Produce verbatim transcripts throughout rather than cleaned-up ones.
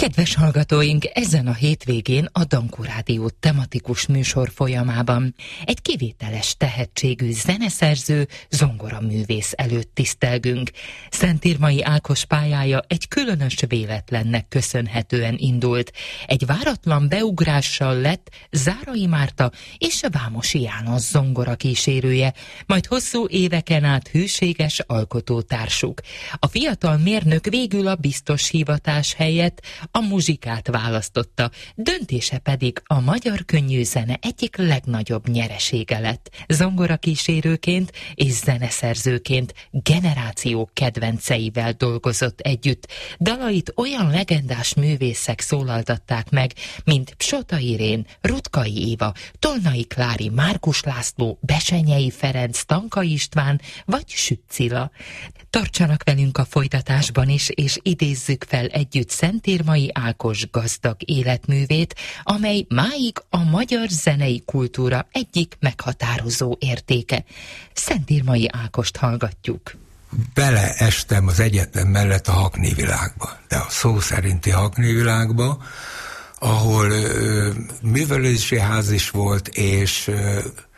Kedves hallgatóink, ezen a hétvégén a Dankó Rádió tematikus műsor folyamában egy kivételes tehetségű zeneszerző, zongoraművész előtt tisztelgünk. Szentírmai Ákos pályája egy különös véletlennek köszönhetően indult. Egy váratlan beugrással lett Zárai Márta és Vámosi János zongora kísérője, majd hosszú éveken át hűséges alkotótársuk. A fiatal mérnök végül a biztos hivatás helyett a muzsikát választotta, döntése pedig a magyar könnyűzene egyik legnagyobb nyeresége lett. Zongorakísérőként és zeneszerzőként generációk kedvenceivel dolgozott együtt. Dalait olyan legendás művészek szólaltatták meg, mint Psota Irén, Rutkai Éva, Tolnai Klári, Márkus László, Besenyei Ferenc, Tankai István vagy Süt Cilla. Tartsanak velünk a folytatásban is, és idézzük fel együtt Szentírmai Ákos gazdag életművét, amely máig a magyar zenei kultúra egyik meghatározó értéke. Szentírmai Ákost hallgatjuk. Beleestem az egyetem mellett a Hackney világba, de a szó szerinti Hackney világba, ahol ö, művelődési ház is volt, és ö,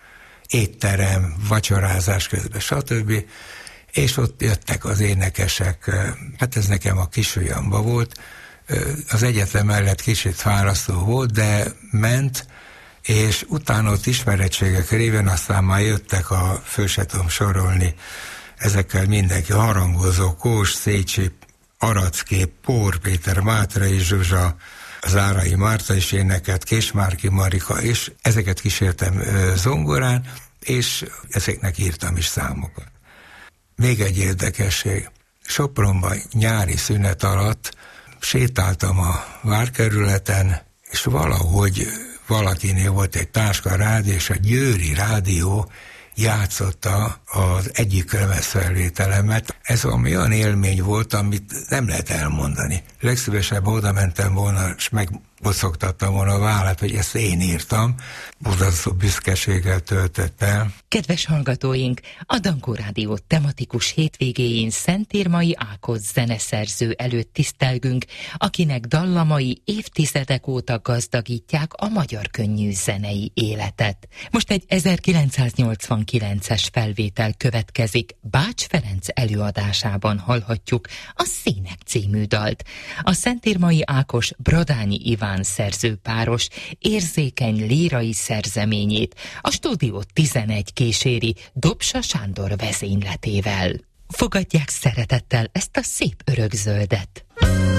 étterem, vacsorázás közben, stb., és ott jöttek az énekesek, hát ez nekem a kisujjamba volt, az egyetem mellett kicsit fárasztó volt, de ment, és utána ott ismerettségek révén aztán már jöttek a, föl se tudom sorolni, ezekkel mindenki, harangozó, Kós, Szécsi, Aracké, Pór Péter, Mátrai Zsuzsa, Zárai Márta is énekelt, Késmárki Marika, és ezeket kísértem zongorán, és ezeknek írtam is számokat. Még egy érdekesség. Sopronban nyári szünet alatt sétáltam a várkerületen, és valahogy valakinél volt egy táska rádió, és a Győri Rádió játszotta az egyik lemezfelvételemet. Ez olyan élmény volt, amit nem lehet elmondani. Legszívesebben oda mentem volna, és megbocogtattam volna a vállát, hogy ezt én írtam. Borzasztó büszkeséggel töltött el. Kedves hallgatóink, a Dankó Rádió tematikus hétvégéjén Szentírmai Ákos zeneszerző előtt tisztelgünk, akinek dallamai évtizedek óta gazdagítják a magyar könnyű zenei életet. Most egy ezerkilencszáznyolcvankilences felvétel következik, Bács Ferenc előadásában hallhatjuk a Színek című dalt. A Szentírmai Ákos Bradányi Iván szerzőpáros érzékeny lírai szerzeményét a Stúdió tizenegy kíséri Dobsa Sándor vezényletével. Fogadják szeretettel ezt a szép örökzöldet!